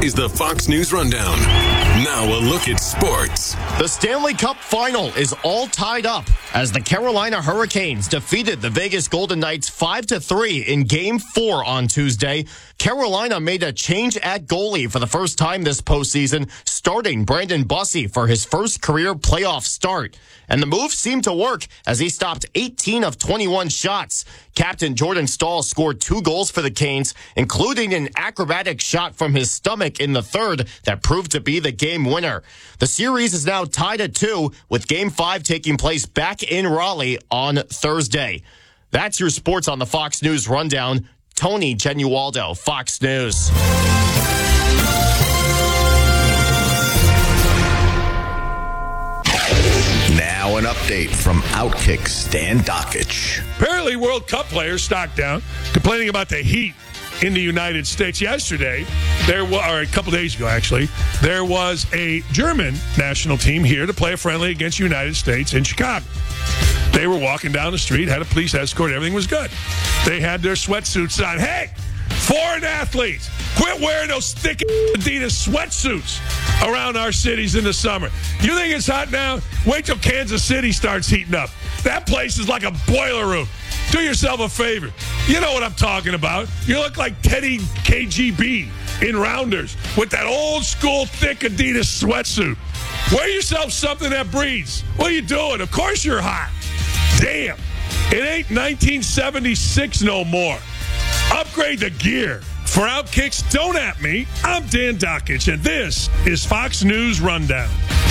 is the Fox News Rundown. Now a look at sports. The Stanley Cup Final is all tied up as the Carolina Hurricanes defeated the Vegas Golden Knights 5-3 in Game 4 on Tuesday. Carolina made a change at goalie for the first time this postseason, starting Brandon Bussi for his first career playoff start. And the move seemed to work as he stopped 18 of 21 shots. Captain Jordan Staal scored 2 goals for the Canes, including an acrobatic shot from his stomach in the third that proved to be the game winner. The series is now tied at 2, with Game 5 taking place back in Raleigh on Thursday. That's your sports on the Fox News Rundown. Tony Genualdo, Fox News. Now an update from Outkick Stan Dockich. Apparently, World Cup players stocked down, complaining about the heat in the United States. Yesterday, or a couple days ago, actually, there was a German national team here to play a friendly against the United States in Chicago. They were walking down the street, had a police escort, everything was good. They had their sweatsuits on. Hey, foreign athletes, quit wearing those thick Adidas sweatsuits around our cities in the summer. You think it's hot now? Wait till Kansas City starts heating up. That place is like a boiler room. Do yourself a favor. You know what I'm talking about. You look like Teddy KGB in Rounders with that old school thick Adidas sweatsuit. Wear yourself something that breathes. What are you doing? Of course you're hot. Damn. It ain't 1976 no more. Upgrade the gear. For Outkick's Don't At Me, I'm Dan Dockich, and this is Fox News Rundown.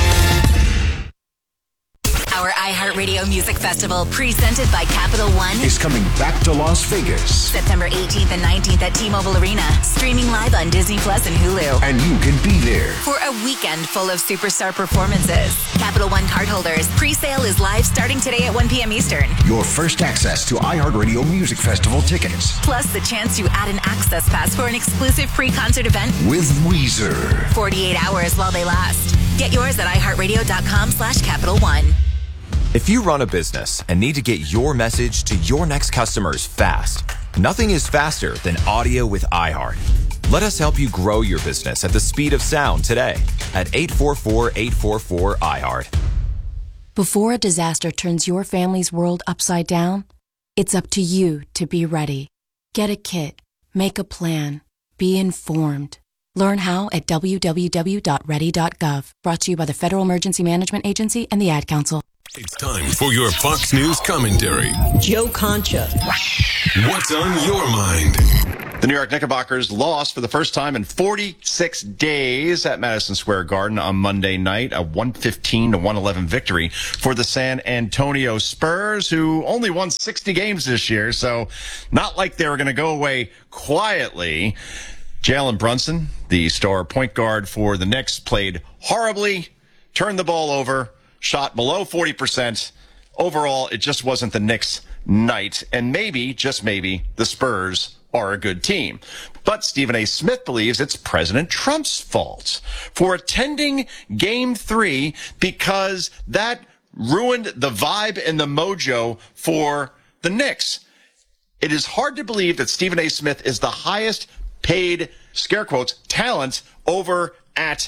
Our iHeartRadio Music Festival, presented by Capital One, is coming back to Las Vegas. September 18th and 19th at T-Mobile Arena. Streaming live on Disney Plus and Hulu. And you can be there for a weekend full of superstar performances. Capital One cardholders, pre-sale is live starting today at 1 p.m. Eastern. Your first access to iHeartRadio Music Festival tickets. Plus the chance to add an access pass for an exclusive pre-concert event with Weezer. 48 hours while they last. Get yours at iHeartRadio.com/Capital One. If you run a business and need to get your message to your next customers fast, nothing is faster than audio with iHeart. Let us help you grow your business at the speed of sound today at 844-844-iHeart. Before a disaster turns your family's world upside down, it's up to you to be ready. Get a kit, make a plan, be informed. Learn how at www.ready.gov. Brought to you by the Federal Emergency Management Agency and the Ad Council. It's time for your Fox News commentary. Joe Concha. What's on your mind? The New York Knickerbockers lost for the first time in 46 days at Madison Square Garden on Monday night, a 115-111 victory for the San Antonio Spurs, who only won 60 games this year, so not like they were going to go away quietly. Jalen Brunson, the star point guard for the Knicks, played horribly, turned the ball over, shot below 40%. Overall, it just wasn't the Knicks' night. And maybe, just maybe, the Spurs are a good team. But Stephen A. Smith believes it's President Trump's fault for attending Game 3 because that ruined the vibe and the mojo for the Knicks. It is hard to believe that Stephen A. Smith is the highest paid, scare quotes, talent over at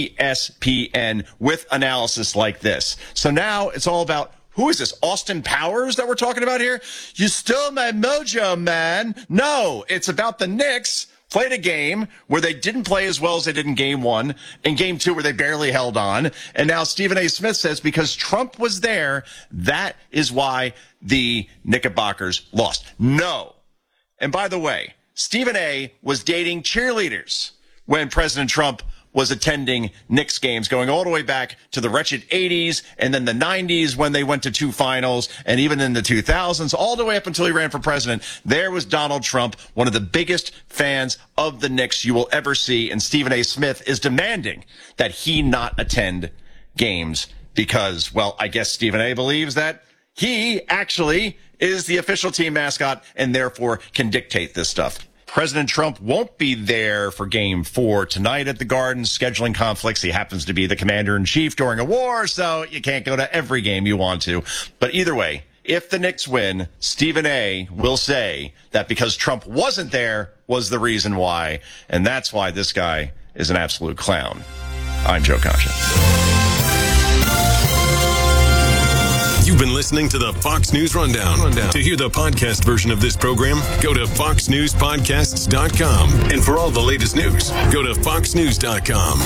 ESPN with analysis like this. So now it's all about, who is this, Austin Powers that we're talking about here? You stole my mojo, man. No, it's about the Knicks played a game where they didn't play as well as they did in Game 1, and Game 2 where they barely held on. And now Stephen A. Smith says because Trump was there, that is why the Knickerbockers lost. No. And by the way, Stephen A. was dating cheerleaders when President Trump was attending Knicks games, going all the way back to the wretched 80s and then the 90s when they went to 2 finals, and even in the 2000s, all the way up until he ran for president. There was Donald Trump, one of the biggest fans of the Knicks you will ever see, and Stephen A. Smith is demanding that he not attend games because, well, I guess Stephen A. believes that he actually is the official team mascot and therefore can dictate this stuff. President Trump won't be there for Game 4 tonight at the Garden. Scheduling conflicts. He happens to be the commander-in-chief during a war, so you can't go to every game you want to. But either way, if the Knicks win, Stephen A. will say that because Trump wasn't there was the reason why, and that's why this guy is an absolute clown. I'm Joe Concha. You've been listening to the Fox News Rundown. To hear the podcast version of this program, go to foxnewspodcasts.com. And for all the latest news, go to foxnews.com.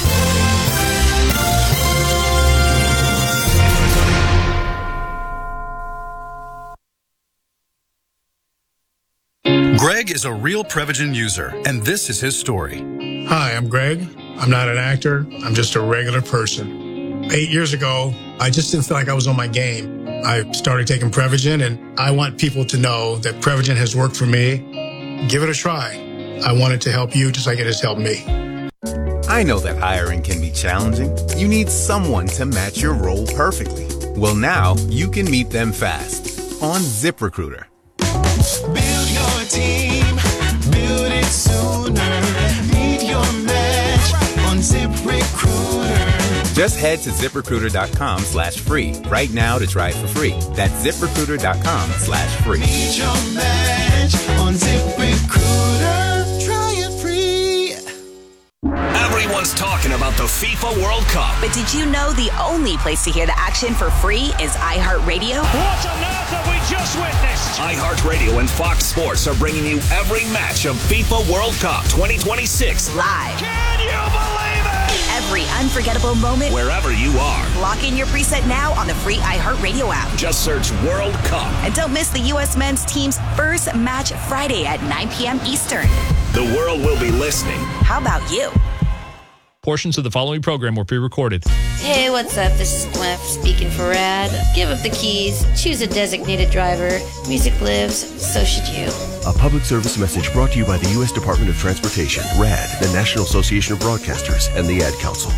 Greg is a real Prevagen user, and this is his story. Hi, I'm Greg. I'm not an actor. I'm just a regular person. 8 years ago, I just didn't feel like I was on my game. I started taking Prevagen, and I want people to know that Prevagen has worked for me. Give it a try. I want it to help you just like it has helped me. I know that hiring can be challenging. You need someone to match your role perfectly. Well, now you can meet them fast on ZipRecruiter. Build your team, build it sooner. Meet your match on ZipRecruiter. Just head to ZipRecruiter.com/free right now to try it for free. That's ZipRecruiter.com/free. Meet your match on ZipRecruiter. Try it free. Everyone's talking about the FIFA World Cup. But did you know the only place to hear the action for free is iHeartRadio? What on earth have we just witnessed? iHeartRadio and Fox Sports are bringing you every match of FIFA World Cup 2026 live. Can you believe it? Every unforgettable moment, wherever you are. Lock in your preset now on the free iHeartRadio app. Just search World Cup. And don't miss the U.S. men's team's first match Friday at 9 p.m. Eastern. The world will be listening. How about you? Portions of the following program were pre-recorded. Hey, what's up? This is Gwen speaking for Rad. Give up the keys, choose a designated driver. Music lives, so should you. A public service message brought to you by the U.S. Department of Transportation, RAD, the National Association of Broadcasters, and the Ad Council.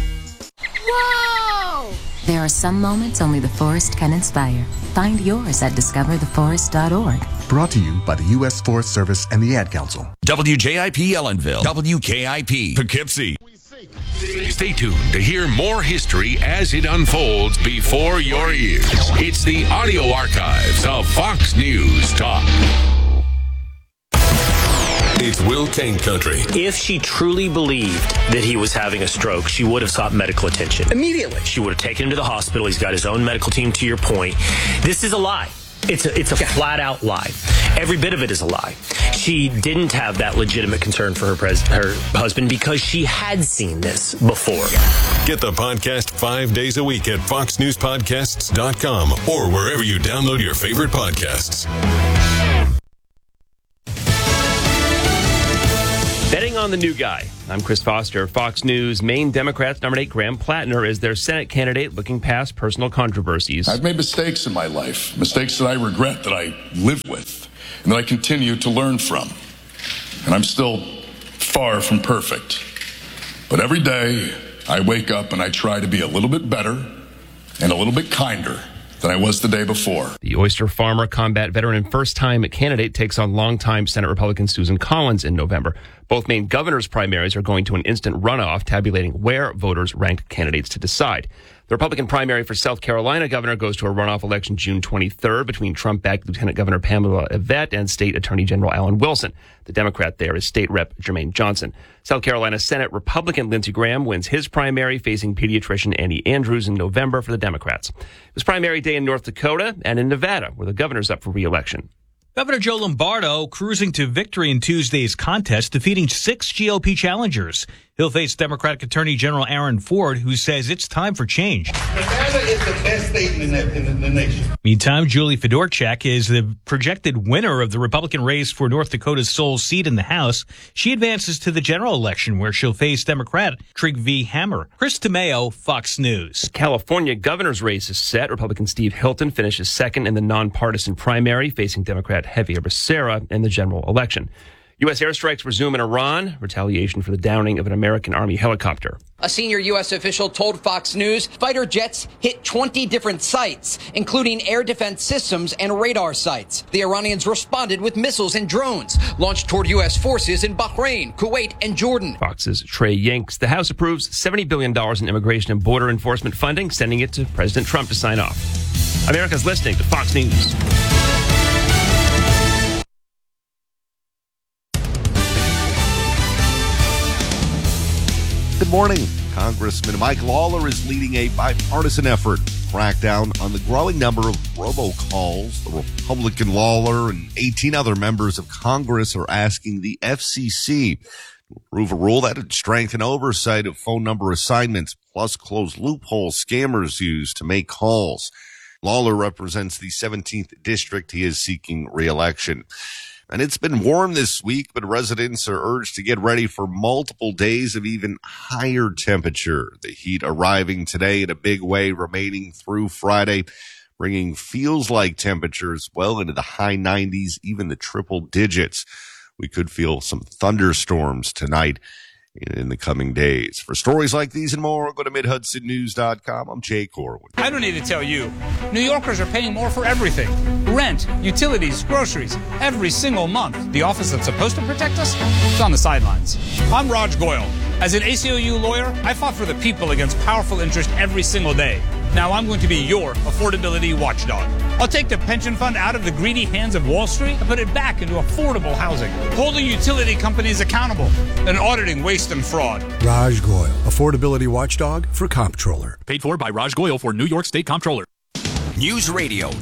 Whoa! There are some moments only the forest can inspire. Find yours at discovertheforest.org. Brought to you by the U.S. Forest Service and the Ad Council. WJIP Ellenville. WKIP Poughkeepsie. Stay tuned to hear more history as it unfolds before your ears. It's the audio archives of Fox News Talk. It's Will Kane Country. If she truly believed that he was having a stroke, she would have sought medical attention immediately. She would have taken him to the hospital. He's got his own medical team, to your point. This is a lie. It's a flat-out lie. Every bit of it is a lie. She didn't have that legitimate concern for her husband because she had seen this before. Get the podcast 5 days a week at foxnewspodcasts.com or wherever you download your favorite podcasts. Betting on the new guy. I'm Chris Foster. Fox News. Maine Democrats nominate Graham Plattner as their Senate candidate, looking past personal controversies. I've made mistakes in my life, mistakes that I regret, that I live with, and that I continue to learn from. And I'm still far from perfect. But every day, I wake up and I try to be a little bit better and a little bit kinder than I was the day before. The oyster farmer, combat veteran, and first-time candidate takes on longtime Senate Republican Susan Collins in November. Both Maine governor's primaries are going to an instant runoff, tabulating where voters ranked candidates to decide. The Republican primary for South Carolina governor goes to a runoff election June 23rd between Trump-backed Lieutenant Governor Pamela Yvette and State Attorney General Alan Wilson. The Democrat there is State Rep Jermaine Johnson. South Carolina Senate Republican Lindsey Graham wins his primary, facing pediatrician Andy Andrews in November for the Democrats. It was primary day in North Dakota and in Nevada, where the governor's up for re-election. Governor Joe Lombardo cruising to victory in Tuesday's contest, defeating 6 GOP challengers. He'll face Democratic Attorney General Aaron Ford, who says it's time for change. Nevada is the best state in the nation. Meantime, Julie Fedorchak is the projected winner of the Republican race for North Dakota's sole seat in the House. She advances to the general election, where she'll face Democrat Trygve Hammer. Chris Tomeo, Fox News. The California governor's race is set. Republican Steve Hilton finishes second in the nonpartisan primary, facing Democrat Javier Becerra in the general election. U.S. airstrikes resume in Iran, retaliation for the downing of an American Army helicopter. A senior U.S. official told Fox News fighter jets hit 20 different sites, including air defense systems and radar sites. The Iranians responded with missiles and drones launched toward U.S. forces in Bahrain, Kuwait, and Jordan. Fox's Trey Yanks. The House approves $70 billion in immigration and border enforcement funding, sending it to President Trump to sign off. America's listening to Fox News. Good morning. Congressman Mike Lawler is leading a bipartisan effort to crack down on the growing number of robocalls. The Republican Lawler and 18 other members of Congress are asking the FCC to approve a rule that would strengthen oversight of phone number assignments, plus close loopholes scammers use to make calls. Lawler represents the 17th district. He is seeking re-election. And it's been warm this week, but residents are urged to get ready for multiple days of even higher temperature. The heat arriving today in a big way, remaining through Friday, bringing feels-like temperatures well into the high 90s, even the triple digits. We could feel some thunderstorms tonight in the coming days. For stories like these and more, go to MidHudsonNews.com. I'm Jay Corwin. I don't need to tell you. New Yorkers are paying more for everything. Rent, utilities, groceries, every single month. The office that's supposed to protect us is on the sidelines. I'm Raj Goyal. As an ACLU lawyer, I fought for the people against powerful interest every single day. Now I'm going to be your affordability watchdog. I'll take the pension fund out of the greedy hands of Wall Street and put it back into affordable housing, holding utility companies accountable and auditing waste and fraud. Raj Goyal, affordability watchdog for Comptroller. Paid for by Raj Goyal for New York State Comptroller. News Radio,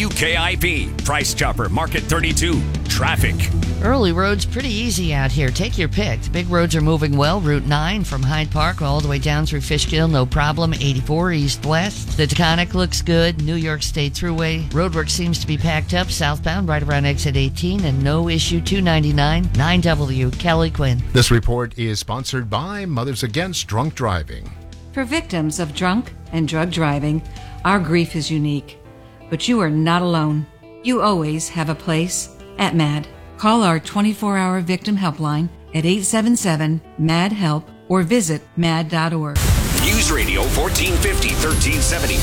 WKIP, Price Chopper, Market 32, traffic. Early roads pretty easy out here. Take your pick. The big roads are moving well. Route 9 from Hyde Park all the way down through Fishkill, no problem. 84 east-west. The Taconic looks good. New York State Thruway. Roadwork seems to be packed up southbound right around exit 18 and no issue 299. 9W, Kelly Quinn. This report is sponsored by Mothers Against Drunk Driving. For victims of drunk and drug driving, our grief is unique, but you are not alone. You always have a place at MAD. Call our 24-hour victim helpline at 877-MAD-HELP or visit mad.org. News Radio 1450, 1370,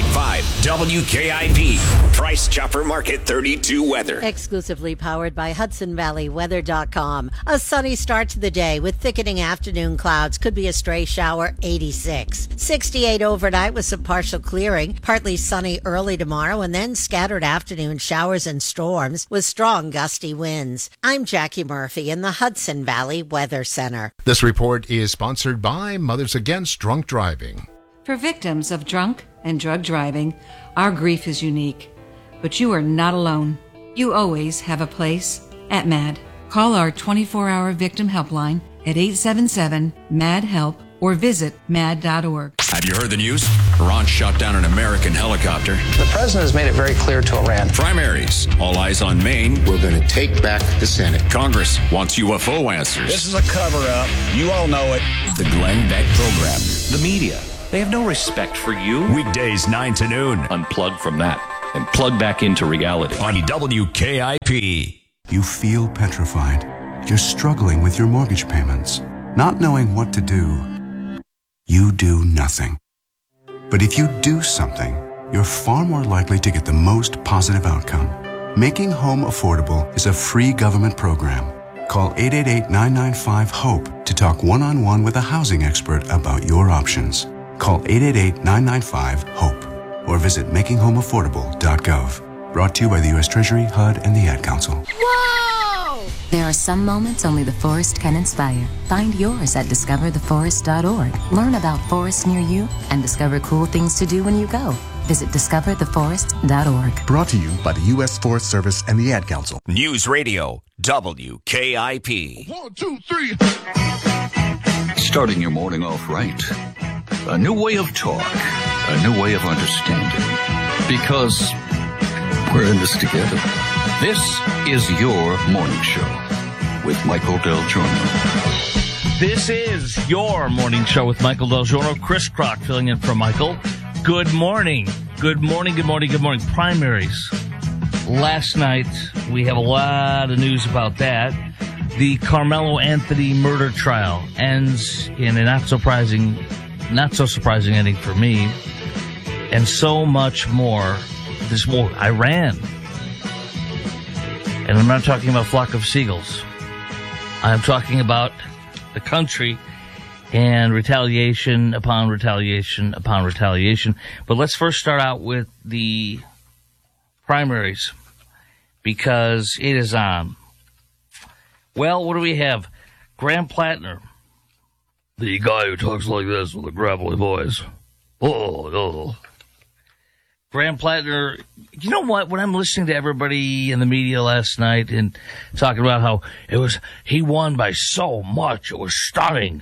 98.5, WKIP, Price Chopper Market 32 weather. Exclusively powered by HudsonValleyWeather.com. A sunny start to the day with thickening afternoon clouds. Could be a stray shower, 86. 68 overnight with some partial clearing. Partly sunny early tomorrow and then scattered afternoon showers and storms with strong gusty winds. I'm Jackie Murphy in the Hudson Valley Weather Center. This report is sponsored by Mothers Against Drunk Driving. For victims of drunk and drug driving, our grief is unique, but you are not alone. You always have a place at MAD. Call our 24-hour victim helpline at 877-MAD-HELP or visit mad.org. Have you heard the news? Iran shot down an American helicopter. The president has made it very clear to Iran. Primaries. All eyes on Maine. We're going to take back the Senate. Congress wants UFO answers. This is a cover-up. You all know it. The Glenn Beck Program. The media. They have no respect for you. Weekdays 9 to noon. Unplug from that and plug back into reality. On WKIP. You feel petrified. You're struggling with your mortgage payments, not knowing what to do. You do nothing. But if you do something, you're far more likely to get the most positive outcome. Making Home Affordable is a free government program. Call 888-995-HOPE to talk one-on-one with a housing expert about your options. Call 888-995-HOPE or visit makinghomeaffordable.gov. Brought to you by the U.S. Treasury, HUD, and the Ad Council. Whoa! There are some moments only the forest can inspire. Find yours at discovertheforest.org. Learn about forests near you and discover cool things to do when you go. Visit discovertheforest.org. Brought to you by the U.S. Forest Service and the Ad Council. News Radio, WKIP. 1, 2, 3. Starting your morning off right. A new way of talk. A new way of understanding. Because we're in this together. This is your morning show with Michael Del Giorno. This is your morning show with Michael Del Giorno. Chris Crock filling in for Michael. Good morning. Good morning, good morning, good morning. Primaries. Last night, we have a lot of news about that. The Carmelo Anthony murder trial ends in a not so surprising ending for me. And so much more. Iran. And I'm not talking about a flock of seagulls. I'm talking about the country and retaliation upon retaliation upon retaliation. But let's first start out with the primaries, because it is on. Well, what do we have? Graham Plattner The guy who talks like this with a gravelly voice. Oh. Graham Plattner, you know what? When I'm listening to everybody in the media last night and talking about how he won by so much, it was stunning.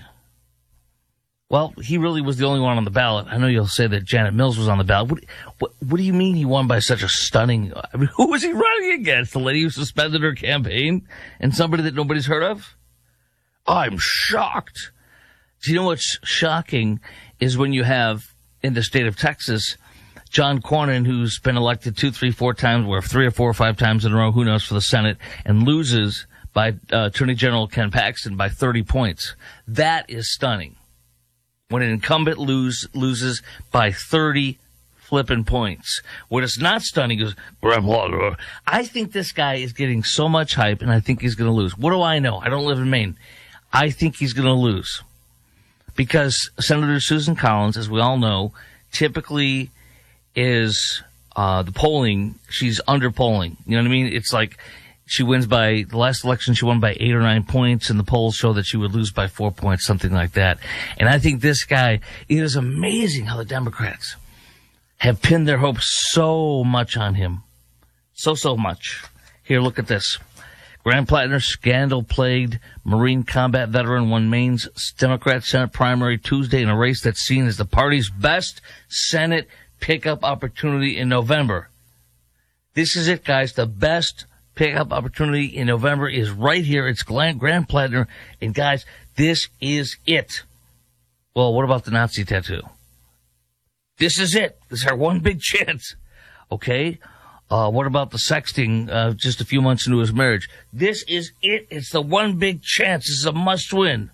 Well, he really was the only one on the ballot. I know you'll say that Janet Mills was on the ballot. What do you mean he won by such a stunning? I mean, who was he running against? The lady who suspended her campaign and somebody that nobody's heard of? I'm shocked. Do you know what's shocking is when you have, in the state of Texas, John Cornyn, who's been elected 2, 3, 4 times, or 3 or 4 or 5 times in a row, who knows, for the Senate, and loses by Attorney General Ken Paxton by 30 points. That is stunning. When an incumbent loses by 30 flipping points. What is not stunning is Graham Plattner. I think this guy is getting so much hype, and I think he's going to lose. What do I know? I don't live in Maine. I think he's going to lose. Because Senator Susan Collins, as we all know, typically is the polling, she's under-polling. You know what I mean? It's like she wins by, the last election she won by 8 or 9 points, and the polls show that she would lose by 4 points, something like that. And I think this guy, it is amazing how the Democrats have pinned their hopes so much on him. So much. Here, look at this. Graham Plattner, scandal-plagued Marine combat veteran, won Maine's Democrat Senate primary Tuesday in a race that's seen as the party's best Senate pickup opportunity in November. This is it, guys. The best pickup opportunity in November is right here. It's Graham Plattner. And, guys, this is it. Well, what about the Nazi tattoo? This is it. This is our one big chance. Okay? What about the sexting just a few months into his marriage? This is it. It's the one big chance. This is a must-win.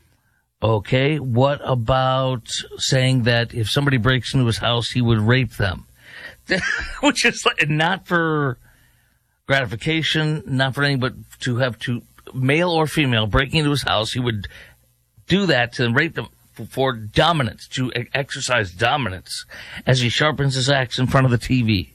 Okay, what about saying that if somebody breaks into his house, he would rape them? Which is not for gratification, not for anything, but to have male or female, breaking into his house, he would do that to rape them for dominance, to exercise dominance as he sharpens his axe in front of the TV.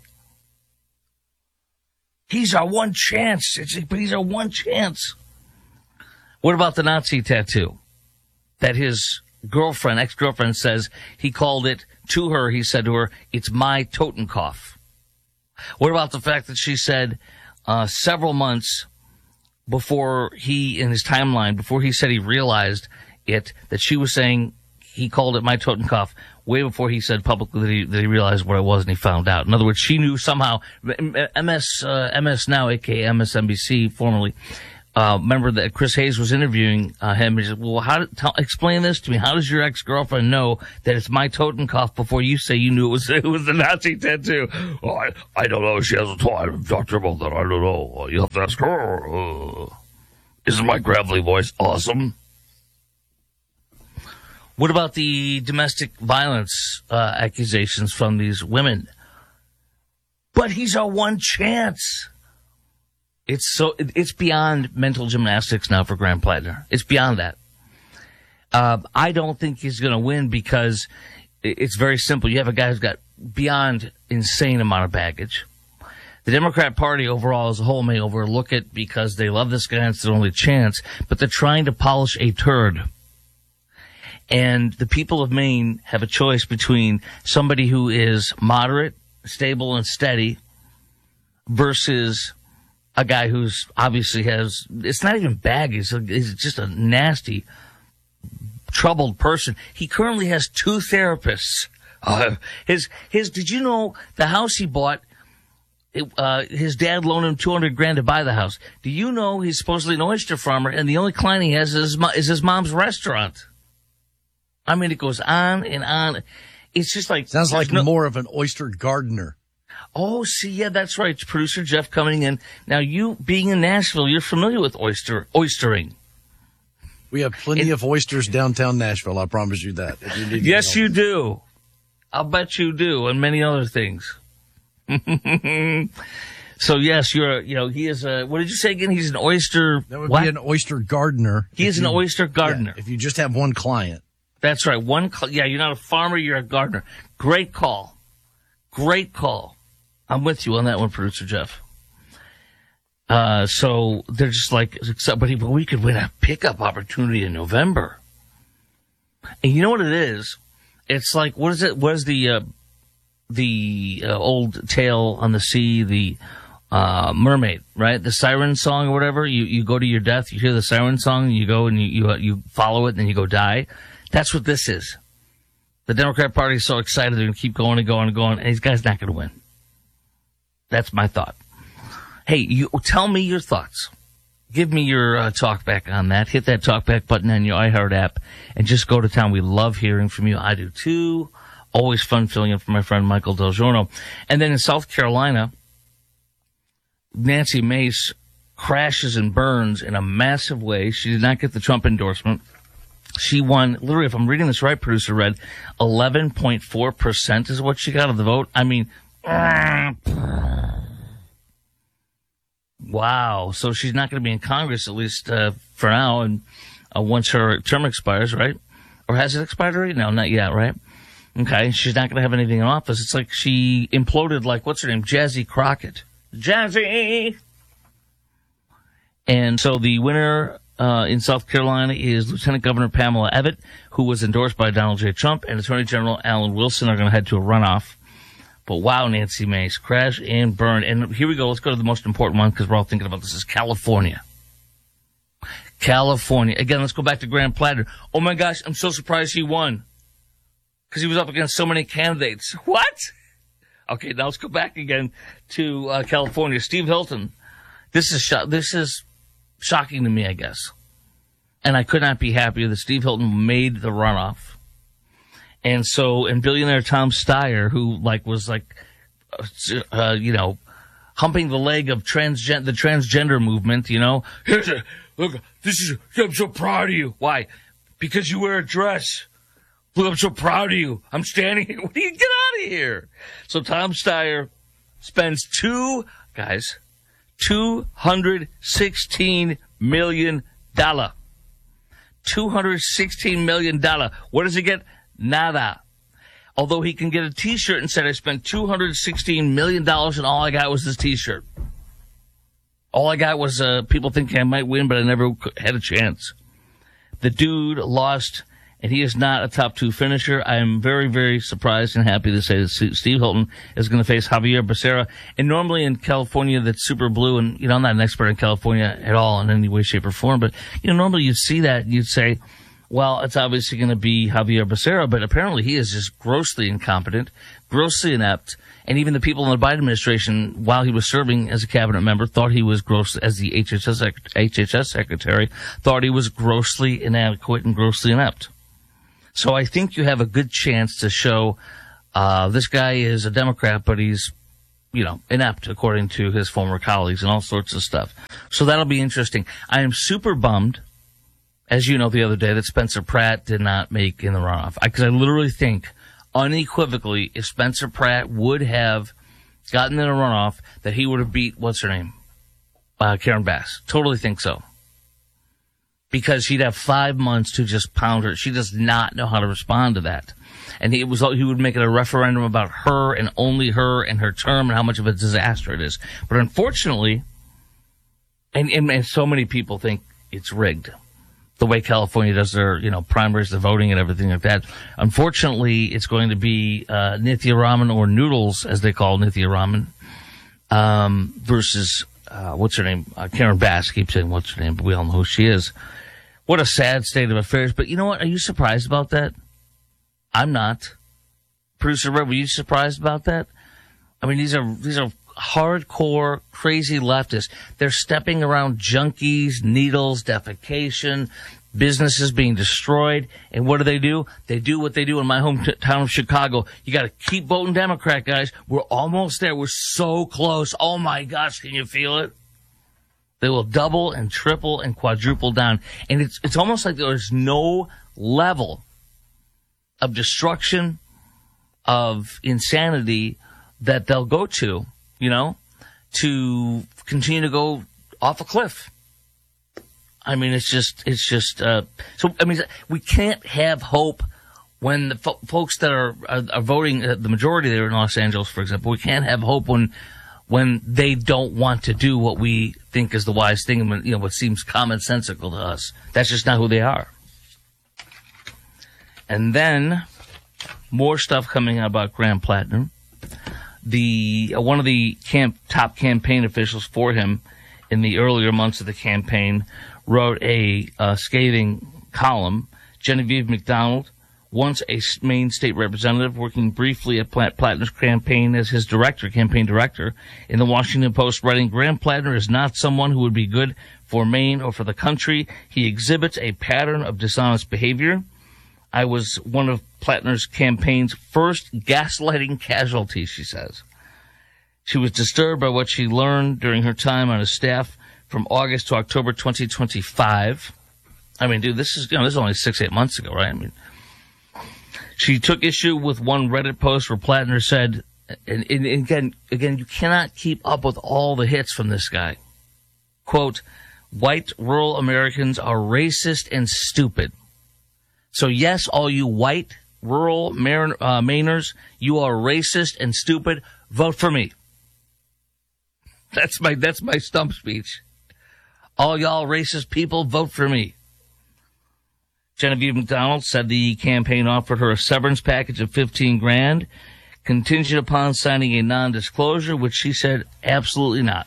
He's our one chance. But he's our one chance. What about the Nazi tattoo? That his girlfriend, ex-girlfriend, says he called it to her. He said to her, "It's my Totenkopf." What about the fact that she said several months before in his timeline, before he said he realized it, that she was saying he called it my Totenkopf way before he said publicly that he realized what it was and he found out. In other words, she knew somehow. MS Now, aka MSNBC, formerly. Remember that Chris Hayes was interviewing him. He said, "Well, explain this to me. How does your ex-girlfriend know that it's my Totenkopf before you say you knew it was the Nazi tattoo?" "Oh, I don't know. She hasn't talked about that. I don't know. You have to ask her." Isn't my gravelly voice awesome? What about the domestic violence accusations from these women? But he's our one chance. It's beyond mental gymnastics now for Graham Plattner. It's beyond that. I don't think he's going to win because it's very simple. You have a guy who's got beyond insane amount of baggage. The Democrat Party overall as a whole may overlook it because they love this guy and it's their only chance, but they're trying to polish a turd. And the people of Maine have a choice between somebody who is moderate, stable, and steady versus a guy who's obviously it's not even baggage, he's just a nasty, troubled person. He currently has 2 therapists. Did you know the house he bought, his dad loaned him $200,000 to buy the house. Do you know he's supposedly an oyster farmer and the only client he has is his mom's restaurant? I mean, it goes on and on. It's just like... Sounds like more of an oyster gardener. Oh, see, yeah, that's right. Producer Jeff coming in. Now, you being in Nashville, you're familiar with oystering. We have plenty of oysters downtown Nashville. I promise you that. Yes, you do. I'll bet you do, and many other things. So, yes, he is what did you say again? He's an oyster... That would be an oyster gardener. He is an oyster gardener. Yeah, if you just have one client. That's right. You're not a farmer, you're a gardener. Great call. Great call. I'm with you on that one, Producer Jeff. So they're just like, but we could win a pickup opportunity in November. And you know what it is? It's like, what is it? What is the old tale on the sea, the mermaid, right? The siren song or whatever. You go to your death, you hear the siren song, and you go and you follow it, and then you go die. That's what this is. The Democrat Party is so excited they're going to keep going and going and going, and these guys not going to win. That's my thought. Hey, you tell me your thoughts. Give me your talk back on that. Hit that talk back button on your iHeart app and just go to town. We love hearing from you. I do too. Always fun filling in for my friend Michael Del Giorno. And then in South Carolina, Nancy Mace crashes and burns in a massive way. She did not get the Trump endorsement. She won, literally, if I'm reading this right, producer Red, 11.4% is what she got of the vote. I mean, wow. So she's not going to be in Congress, at least for now, and once her term expires, right? Or has it expired already? No, not yet, right? Okay, she's not going to have anything in office. It's like she imploded like, what's her name? Jazzy Crockett. Jazzy! And so the winner in South Carolina is Lieutenant Governor Pamela Abbott, who was endorsed by Donald J. Trump, and Attorney General Alan Wilson are going to head to a runoff. But wow, Nancy Mace, crash and burn. And here we go. Let's go to the most important one because we're all thinking about this. Is California. California. Again, let's go back to Graham Platter. Oh my gosh, I'm so surprised he won. Because he was up against so many candidates. What? Okay, now let's go back again to California. Steve Hilton. This is shocking to me, I guess. And I could not be happier that Steve Hilton made the runoff. And so, and billionaire Tom Steyer, who was humping the leg of the transgender movement, look, I'm so proud of you. Why? Because you wear a dress. Look, I'm so proud of you. I'm standing here. What do you get out of here? So Tom Steyer spends $216 million. $216 million. What does he get? Nada. Although he can get a T-shirt and said, I spent $216 million and all I got was this T-shirt. All I got was people thinking I might win, but I never had a chance. The dude lost, and he is not a top two finisher. I am very, very surprised and happy to say that Steve Hilton is going to face Javier Becerra. And normally in California, that's super blue, and, I'm not an expert in California at all in any way, shape, or form, but, normally you'd see that and you'd say, well, it's obviously going to be Javier Becerra, but apparently he is just grossly incompetent, grossly inept, and even the people in the Biden administration, while he was serving as a cabinet member, thought he was gross, as the HHS secretary, thought he was grossly inadequate and grossly inept. So I think you have a good chance to show this guy is a Democrat, but he's, inept, according to his former colleagues and all sorts of stuff. So that'll be interesting. I am super bummed, as you know, the other day, that Spencer Pratt did not make in the runoff. Because I literally think, unequivocally, if Spencer Pratt would have gotten in a runoff, that he would have beat, what's her name? Karen Bass. Totally think so. Because she'd have 5 months to just pound her. She does not know how to respond to that. And he would make it a referendum about her and only her and her term and how much of a disaster it is. But unfortunately, and so many people think it's rigged. The way California does their, primaries, the voting and everything like that. Unfortunately, it's going to be Nithya Raman, or Noodles, as they call Nithya Raman, versus, what's her name? Karen Bass. I keep saying what's her name, but we all know who she is. What a sad state of affairs. But you know what? Are you surprised about that? I'm not. Producer Red, were you surprised about that? I mean, these are hardcore, crazy leftists. They're stepping around junkies, needles, defecation, businesses being destroyed. And what do? They do what they do in my hometown of Chicago. You got to keep voting Democrat, guys. We're almost there. We're so close. Oh, my gosh. Can you feel it? They will double and triple and quadruple down. And it's almost like there's no level of destruction, of insanity that they'll go to, to continue to go off a cliff. I mean, we can't have hope when the folks that are voting, the majority there in Los Angeles, for example, we can't have hope when they don't want to do what we think is the wise thing and, what seems commonsensical to us. That's just not who they are. And then more stuff coming out about Graham Plattner. One of the top campaign officials for him in the earlier months of the campaign wrote a scathing column. Genevieve McDonald, once a Maine state representative working briefly at Plattner's campaign as his campaign director, in the Washington Post, writing, Graham Plattner is not someone who would be good for Maine or for the country. He exhibits a pattern of dishonest behavior. I was one of Plattner's campaign's first gaslighting casualties, she says. She was disturbed by what she learned during her time on his staff from August to October 2025. I mean, dude, this is only 6-8 months ago, right? I mean, she took issue with one Reddit post where Plattner said, and again, you cannot keep up with all the hits from this guy. Quote, white rural Americans are racist and stupid. So yes, all you white rural Mainers, you are racist and stupid. Vote for me. That's my stump speech. All y'all racist people, vote for me. Genevieve McDonald said the campaign offered her a severance package of $15,000, contingent upon signing a non-disclosure, which she said absolutely not.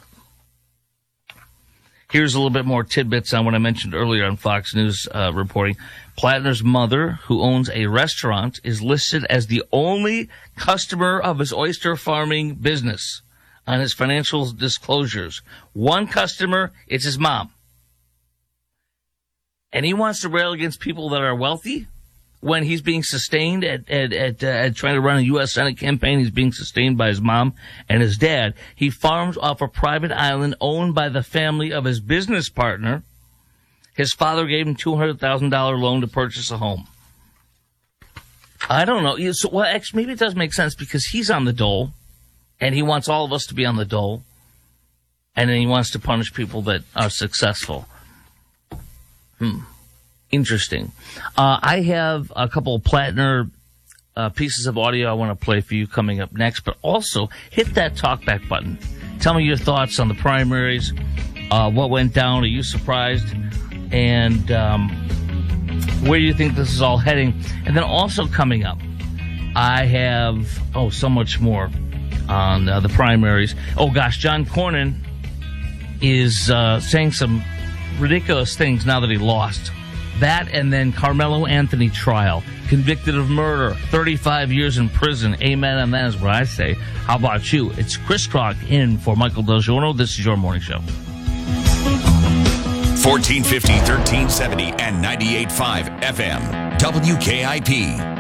Here's a little bit more tidbits on what I mentioned earlier on Fox News reporting. Plattner's mother, who owns a restaurant, is listed as the only customer of his oyster farming business on his financial disclosures. One customer, it's his mom. And he wants to rail against people that are wealthy when he's being sustained at trying to run a U.S. Senate campaign. He's being sustained by his mom and his dad. He farms off a private island owned by the family of his business partner. His father gave him $200,000 loan to purchase a home. I don't know. Well, actually, maybe it does make sense because he's on the dole, and he wants all of us to be on the dole, and then he wants to punish people that are successful. Interesting. I have a couple of Plattner pieces of audio I want to play for you coming up next, but also hit that talkback button. Tell me your thoughts on the primaries. What went down? Are you surprised? And where do you think this is all heading? And then also coming up, I have, so much more on the primaries. Oh, gosh, John Cornyn is saying some ridiculous things now that he lost. That and then Carmelo Anthony trial. Convicted of murder. 35 years in prison. Amen, and that is what I say. How about you? It's Chris Crock in for Michael Del Giorno. This is your morning show. 1450, 1370, and 98.5 FM. WKIP.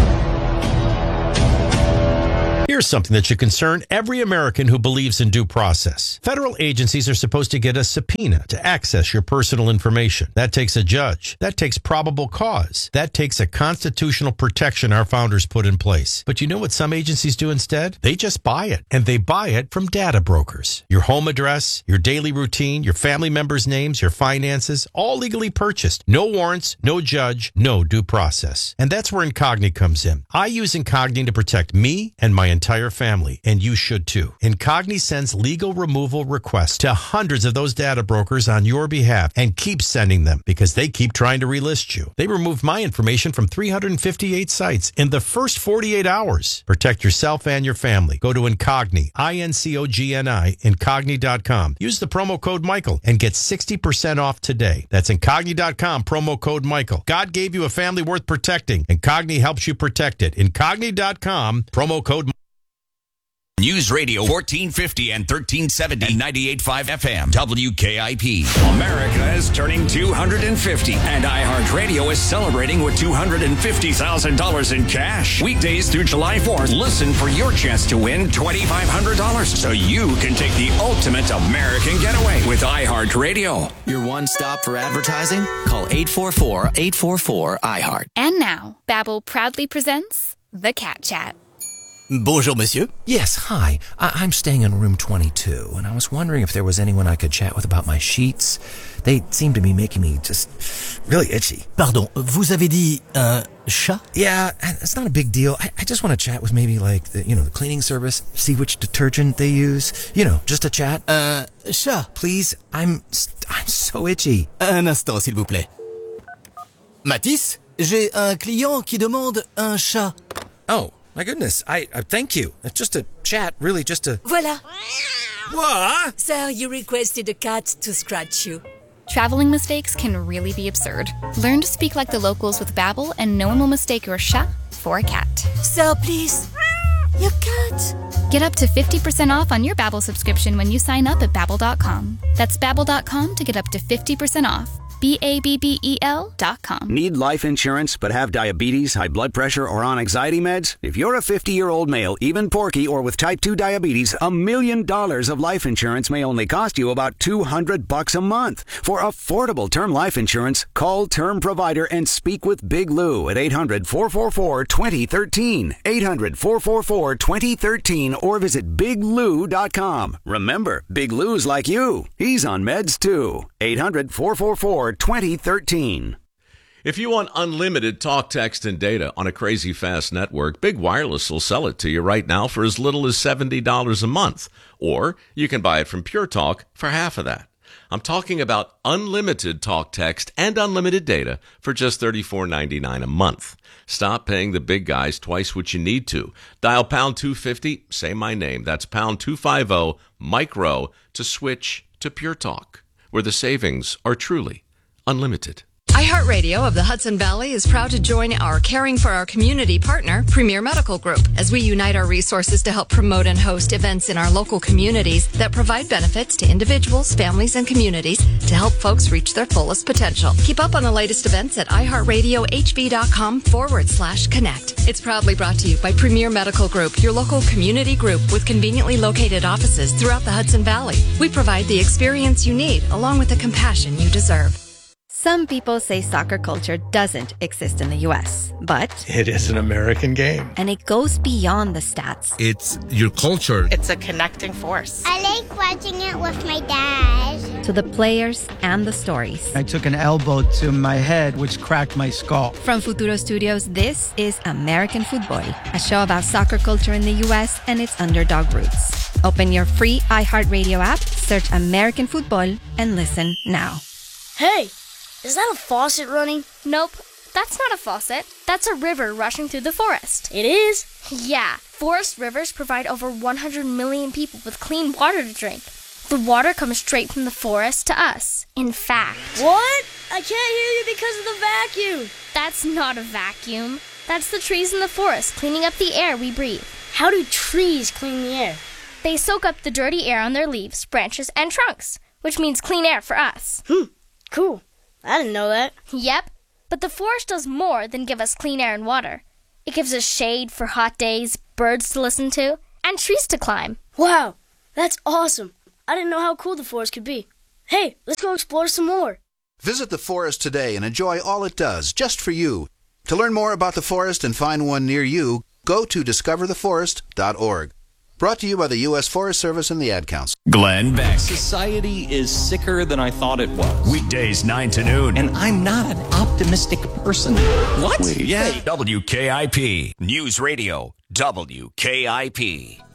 Here's something that should concern every American who believes in due process. Federal agencies are supposed to get a subpoena to access your personal information. That takes a judge. That takes probable cause. That takes a constitutional protection our founders put in place. But you know what some agencies do instead? They just buy it. And they buy it from data brokers. Your home address, your daily routine, your family members' names, your finances, all legally purchased. No warrants, no judge, no due process. And that's where Incogni comes in. I use Incogni to protect me and my entire family, and you should too. Incogni sends legal removal requests to hundreds of those data brokers on your behalf and keeps sending them because they keep trying to relist you. They removed my information from 358 sites in the first 48 hours. Protect yourself and your family. Go to Incogni, INCOGNI, Incogni.com. Use the promo code Michael and get 60% off today. That's Incogni.com, promo code Michael. God gave you a family worth protecting. Incogni helps you protect it. Incogni.com, promo code Michael. News Radio 1450 and 1370 and 98.5 FM. WKIP. America is turning 250 and iHeartRadio is celebrating with $250,000 in cash. Weekdays through July 4th, listen for your chance to win $2,500 so you can take the ultimate American getaway with iHeartRadio. Your one stop for advertising? Call 844-844-iHeart. And now, Babbel proudly presents The Cat Chat. Bonjour, monsieur. Yes, hi. I'm staying in room 22, and I was wondering if there was anyone I could chat with about my sheets. They seem to be making me just really itchy. Pardon, vous avez dit chat? Yeah, it's not a big deal. I just want to chat with maybe like the cleaning service, see which detergent they use. Just a chat. Chat. Please, I'm so itchy. Un instant, s'il vous plaît. Matisse? J'ai un client qui demande un chat. Oh, my goodness. I thank you. It's just a chat, really just a... Voilà. What? Sir, you requested a cat to scratch you. Traveling mistakes can really be absurd. Learn to speak like the locals with Babbel, and no one will mistake your chat for a cat. Sir, please. Your cat. Get up to 50% off on your Babbel subscription when you sign up at Babbel.com. That's Babbel.com to get up to 50% off. Babbel.com. Need life insurance but have diabetes, high blood pressure, or on anxiety meds? If you're a 50-year-old male, even porky, or with type 2 diabetes, $1 million of life insurance may only cost you about $200 a month. For affordable term life insurance, call Term Provider and speak with Big Lou at 800-444-2013. 800-444-2013 or visit biglou.com. Remember, Big Lou's like you. He's on meds too. 800-444-2013. If you want unlimited talk, text, and data on a crazy fast network, Big Wireless will sell it to you right now for as little as $70 a month. Or you can buy it from Pure Talk for half of that. I'm talking about unlimited talk, text, and unlimited data for just $34.99 a month. Stop paying the big guys twice what you need to. Dial pound 250, say my name. That's pound 250, micro, to switch to Pure Talk, where the savings are truly unlimited. iHeartRadio of the Hudson Valley is proud to join our Caring for Our Community partner, Premier Medical Group, as we unite our resources to help promote and host events in our local communities that provide benefits to individuals, families, and communities to help folks reach their fullest potential. Keep up on the latest events at iHeartRadioHV.com/connect. It's proudly brought to you by Premier Medical Group, your local community group with conveniently located offices throughout the Hudson Valley. We provide the experience you need along with the compassion you deserve. Some people say soccer culture doesn't exist in the U.S., but it is an American game. And it goes beyond the stats. It's your culture. It's a connecting force. I like watching it with my dad. To the players and the stories. I took an elbow to my head, which cracked my skull. From Futuro Studios, this is American Football, a show about soccer culture in the U.S. and its underdog roots. Open your free iHeartRadio app, search American Football, and listen now. Hey! Is that a faucet running? Nope, that's not a faucet. That's a river rushing through the forest. It is? Yeah, forest rivers provide over 100 million people with clean water to drink. The water comes straight from the forest to us. In fact... What? I can't hear you because of the vacuum. That's not a vacuum. That's the trees in the forest cleaning up the air we breathe. How do trees clean the air? They soak up the dirty air on their leaves, branches, and trunks, which means clean air for us. Cool. I didn't know that. Yep, but the forest does more than give us clean air and water. It gives us shade for hot days, birds to listen to, and trees to climb. Wow, that's awesome. I didn't know how cool the forest could be. Hey, let's go explore some more. Visit the forest today and enjoy all it does, just for you. To learn more about the forest and find one near you, go to discovertheforest.org. Brought to you by the U.S. Forest Service and the Ad Council. Glenn Beck. Society is sicker than I thought it was. Weekdays 9 to noon. And I'm not an optimistic person. What? Yeah. WKIP. News Radio. WKIP.